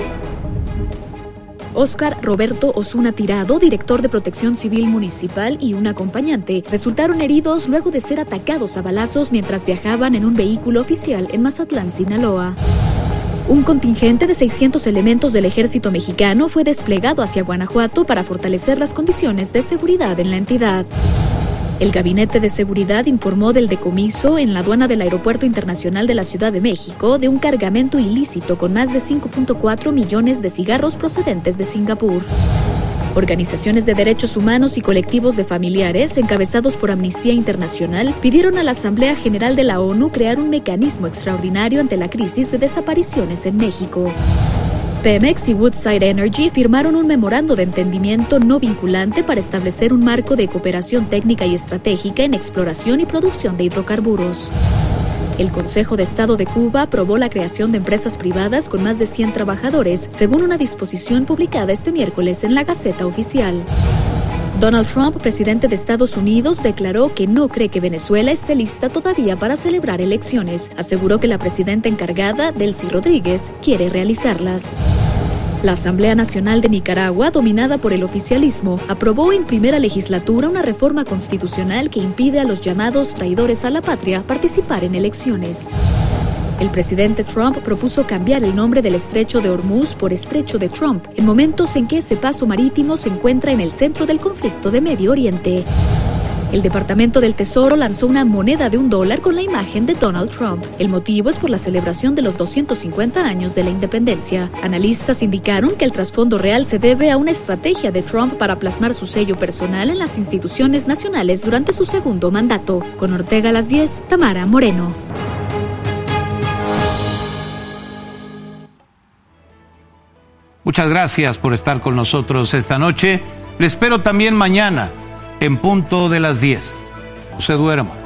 Óscar Roberto Osuna Tirado, director de Protección Civil Municipal, y un acompañante resultaron heridos luego de ser atacados a balazos mientras viajaban en un vehículo oficial en Mazatlán, Sinaloa. Un contingente de 600 elementos del ejército mexicano fue desplegado hacia Guanajuato para fortalecer las condiciones de seguridad en la entidad. El Gabinete de Seguridad informó del decomiso en la aduana del Aeropuerto Internacional de la Ciudad de México de un cargamento ilícito con más de 5.4 millones de cigarros procedentes de Singapur. Organizaciones de derechos humanos y colectivos de familiares, encabezados por Amnistía Internacional, pidieron a la Asamblea General de la ONU crear un mecanismo extraordinario ante la crisis de desapariciones en México. Pemex y Woodside Energy firmaron un memorando de entendimiento no vinculante para establecer un marco de cooperación técnica y estratégica en exploración y producción de hidrocarburos. El Consejo de Estado de Cuba aprobó la creación de empresas privadas con más de 100 trabajadores, según una disposición publicada este miércoles en la Gaceta Oficial. Donald Trump, presidente de Estados Unidos, declaró que no cree que Venezuela esté lista todavía para celebrar elecciones. Aseguró que la presidenta encargada, Delcy Rodríguez, quiere realizarlas. La Asamblea Nacional de Nicaragua, dominada por el oficialismo, aprobó en primera legislatura una reforma constitucional que impide a los llamados traidores a la patria participar en elecciones. El presidente Trump propuso cambiar el nombre del estrecho de Hormuz por Estrecho de Trump, en momentos en que ese paso marítimo se encuentra en el centro del conflicto de Medio Oriente. El Departamento del Tesoro lanzó una moneda de $1 con la imagen de Donald Trump. El motivo es por la celebración de los 250 años de la independencia. Analistas indicaron que el trasfondo real se debe a una estrategia de Trump para plasmar su sello personal en las instituciones nacionales durante su segundo mandato. Con Ortega a las 10, Tamara Moreno. Muchas gracias por estar con nosotros esta noche. Les espero también mañana en punto de las 10. No se duerman.